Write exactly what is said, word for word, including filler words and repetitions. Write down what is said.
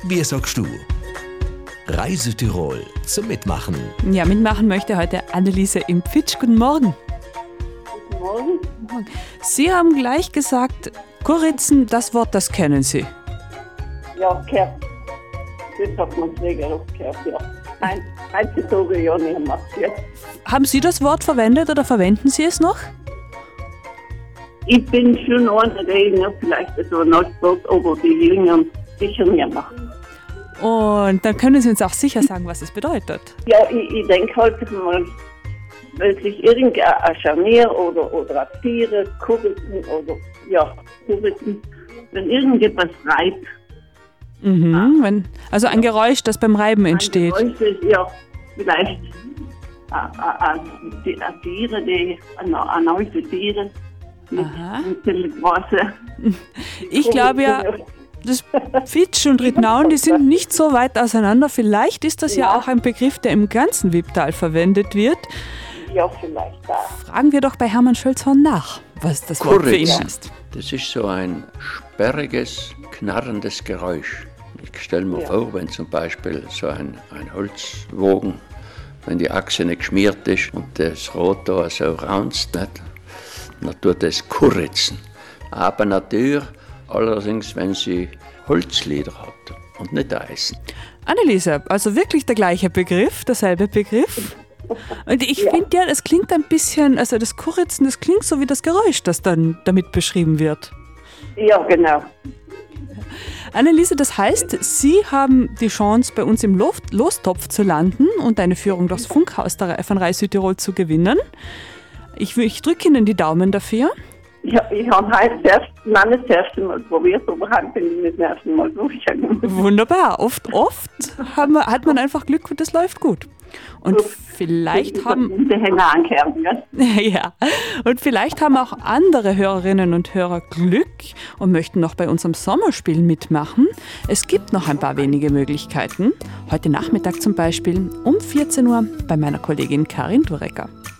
Wie sagst du? Reisetirol zum Mitmachen. Ja, mitmachen möchte heute Anneliese im Pfitsch. Guten Morgen. Guten Morgen. Sie haben gleich gesagt, Kuritzen, das Wort, das kennen Sie. Ja, gehört. Das hat man sehr oft gehört, ja. Ein, heutzutage ja nicht mehr. Ja. Haben Sie das Wort verwendet oder verwenden Sie es noch? Ich bin schon einer der Jünger, vielleicht so Nordburg, aber die Jüngeren sicher nicht mehr. Und dann können Sie uns auch sicher sagen, was es bedeutet. Ja, ich, ich denke halt, dass man wirklich irgendein Scharnier oder, oder ein Tiere, Kuritzen oder, ja, Kuritzen, wenn irgendetwas reibt. Mhm, wenn, also ein Geräusch, das beim Reiben entsteht. Ein Geräusch ist, ja, vielleicht ein Tiere, die, ein neues Tiere. Aha. Große. Ich glaube ja, das Pfitsch und Rittnauen, die sind nicht so weit auseinander. Vielleicht ist das ja, ja auch ein Begriff, der im ganzen Wipptal verwendet wird. Ja, vielleicht da. Fragen wir doch bei Hermann Schölzhorn nach, was das Wort für ihn ist. Das ist so ein sperriges, knarrendes Geräusch. Ich stelle mir ja. vor, wenn zum Beispiel so ein, ein Holzwogen, wenn die Achse nicht geschmiert ist und das Rotor so raunzt, nicht, dann tut es kuritzen. Aber natürlich, allerdings, wenn sie Holzleder hat und nicht Eisen. Anneliese, also wirklich der gleiche Begriff, derselbe Begriff. Und ich ja. finde ja, es klingt ein bisschen, also das Kuritzen, das klingt so wie das Geräusch, das dann damit beschrieben wird. Ja, genau. Anneliese, das heißt, Sie haben die Chance, bei uns im Lostopf zu landen und eine Führung durchs Funkhaus von Reis Südtirol zu gewinnen. Ich, ich drücke Ihnen die Daumen dafür. Ja, ich habe heute das erste, nein, nicht das erste Mal probiert, aber heute bin ich nicht das erste Mal durchgegangen. Wunderbar. Oft, oft haben wir, hat man einfach Glück und das läuft gut. Und so, vielleicht haben ja, und vielleicht haben auch andere Hörerinnen und Hörer Glück und möchten noch bei unserem Sommerspiel mitmachen. Es gibt noch ein paar wenige Möglichkeiten. Heute Nachmittag zum Beispiel um vierzehn Uhr bei meiner Kollegin Karin Durecker.